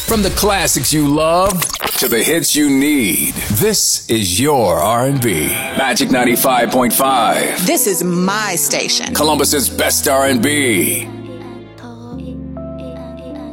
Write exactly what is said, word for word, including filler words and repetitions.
From the classics you love to the hits you need, this is your R and B. Magic ninety-five point five. This is my station. Columbus's best R and B.